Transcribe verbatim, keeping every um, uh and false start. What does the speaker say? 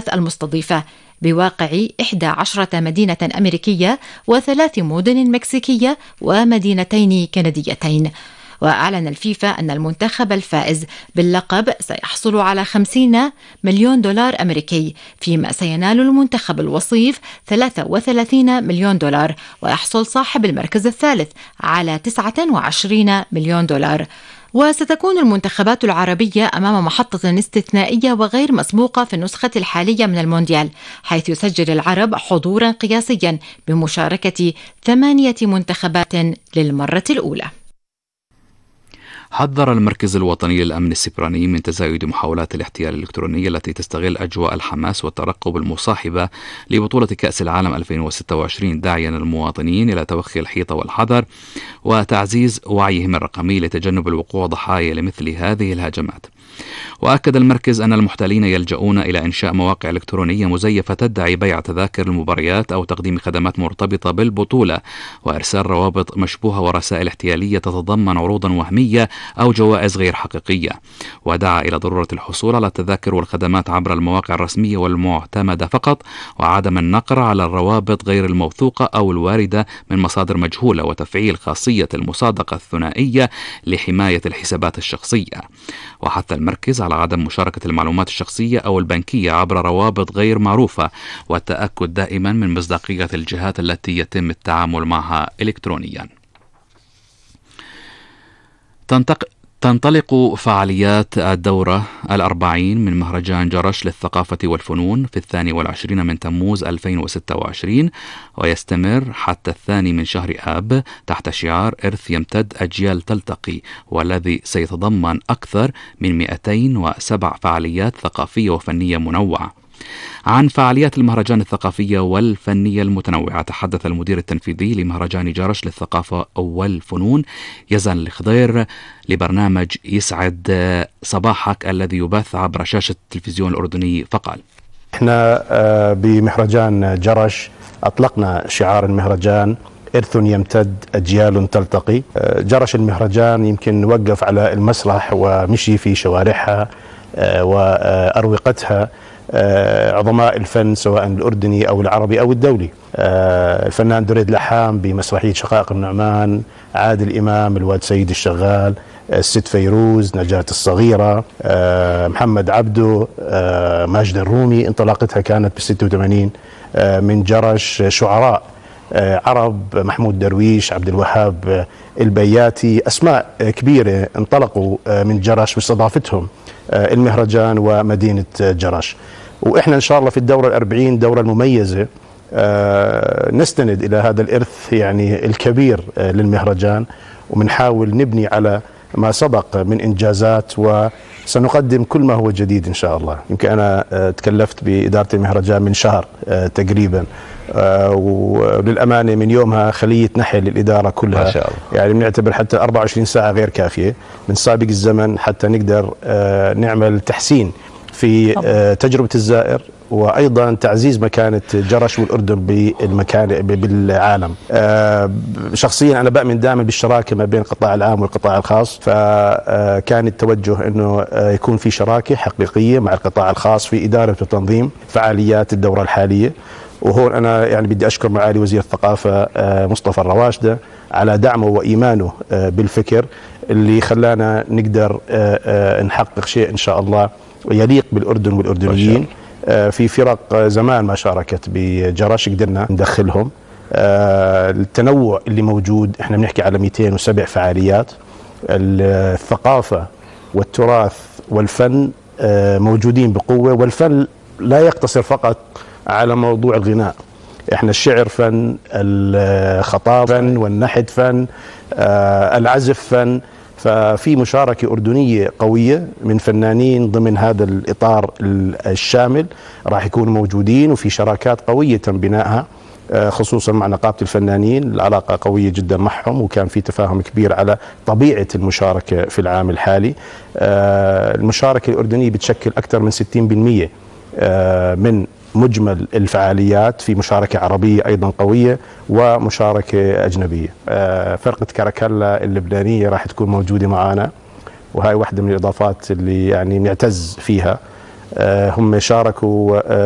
الثلاث المستضيفة بواقع إحدى عشرة مدينة أمريكية وثلاث مدن مكسيكية ومدينتين كنديتين. وأعلن الفيفا أن المنتخب الفائز باللقب سيحصل على خمسين مليون دولار أمريكي، فيما سينال المنتخب الوصيف ثلاثة وثلاثين مليون دولار، ويحصل صاحب المركز الثالث على تسعة وعشرين مليون دولار. وستكون المنتخبات العربية أمام محطة استثنائية وغير مسبوقة في النسخة الحالية من المونديال، حيث يسجل العرب حضورا قياسيا بمشاركة ثمانية منتخبات للمرة الأولى. حذر المركز الوطني للأمن السيبراني من تزايد محاولات الاحتيال الإلكتروني التي تستغل أجواء الحماس والترقب المصاحبة لبطولة كأس العالم ألفين وستة وعشرين، داعيا المواطنين إلى توخي الحيطة والحذر وتعزيز وعيهم الرقمي لتجنب الوقوع ضحايا لمثل هذه الهجمات. وأكد المركز أن المحتالين يلجؤون إلى إنشاء مواقع إلكترونية مزيفة تدعي بيع تذاكر المباريات أو تقديم خدمات مرتبطة بالبطولة، وإرسال روابط مشبوهة ورسائل احتيالية تتضمن عروضا وهمية أو جوائز غير حقيقية. ودعا إلى ضرورة الحصول على التذاكر والخدمات عبر المواقع الرسمية والمعتمدة فقط، وعدم النقر على الروابط غير الموثوقة أو الواردة من مصادر مجهولة، وتفعيل خاصية المصادقة الثنائية لحماية الحسابات الشخصية. وحث المركز على عدم مشاركة المعلومات الشخصية أو البنكية عبر روابط غير معروفة، والتأكد دائما من مصداقية الجهات التي يتم التعامل معها إلكترونيا. تنتق... تنطلق فعاليات الدورة الأربعين من مهرجان جرش للثقافة والفنون في الثاني والعشرين من تموز ألفين وستة وعشرين، ويستمر حتى الثاني من شهر آب تحت شعار إرث يمتد أجيال تلتقي، والذي سيتضمن أكثر من مئتين وسبع فعاليات ثقافية وفنية منوعة. عن فعاليات المهرجان الثقافية والفنية المتنوعة تحدث المدير التنفيذي لمهرجان جرش للثقافة والفنون يزن الخضير لبرنامج يسعد صباحك الذي يبث عبر شاشة التلفزيون الأردني، فقال: احنا بمهرجان جرش أطلقنا شعار المهرجان إرث يمتد أجيال تلتقي. جرش المهرجان يمكن وقف على المسرح ومشي في شوارعها وأروقتها عظماء الفن سواء الأردني أو العربي أو الدولي. الفنان دريد لحام بمسرحية شقائق النعمان، عادل إمام، الواد سيد الشغال، الست فيروز، نجاة الصغيرة، محمد عبده، ماجد الرومي انطلاقتها كانت بالستة وثمانين من جرش. شعراء عرب، محمود درويش، عبد الوهاب البياتي، أسماء كبيرة انطلقوا من جرش واستضافتهم المهرجان ومدينة جرش. وإحنا إن شاء الله في الدورة الأربعين، دورة المميزة، نستند إلى هذا الإرث يعني الكبير للمهرجان، ومنحاول نبني على ما سبق من إنجازات، وسنقدم كل ما هو جديد إن شاء الله. يمكن أنا تكلفت بإدارة المهرجان من شهر تقريبا، وللأمانة من يومها خلية نحل للإدارة كلها ما شاء الله. يعني بنعتبر حتى أربعة وعشرين ساعة غير كافية من سابق الزمن حتى نقدر نعمل تحسين في تجربة الزائر، وأيضا تعزيز مكانة جرش والأردن بالمكان بالعالم. شخصيا أنا بأمن دائما بالشراكة ما بين القطاع العام والقطاع الخاص، فكان التوجه أنه يكون في شراكة حقيقية مع القطاع الخاص في إدارة وتنظيم فعاليات الدورة الحالية. وهون أنا يعني بدي أشكر معالي وزير الثقافة مصطفى الرواشدة على دعمه وإيمانه بالفكر اللي خلانا نقدر نحقق شيء إن شاء الله يليق بالأردن والأردنيين. في فرق زمان ما شاركت بجرش قدرنا ندخلهم. التنوع اللي موجود، احنا بنحكي على مئتين وسبع فعاليات. الثقافة والتراث والفن موجودين بقوة، والفن لا يقتصر فقط على موضوع الغناء. احنا الشعر فن، الخطاب فن، والنحت فن، العزف فن. ففي مشاركة أردنية قوية من فنانين ضمن هذا الإطار الشامل راح يكونوا موجودين، وفي شراكات قوية تم بنائها خصوصا مع نقابة الفنانين. العلاقة قوية جدا معهم، وكان في تفاهم كبير على طبيعة المشاركة في العام الحالي. المشاركة الأردنية بتشكل أكثر من ستين بالمئة من مجمل الفعاليات، في مشاركة عربية أيضا قوية ومشاركة أجنبية. فرقة كاراكلا اللبنانية راح تكون موجودة معنا، وهاي واحدة من الإضافات اللي يعني نعتز فيها. هم شاركوا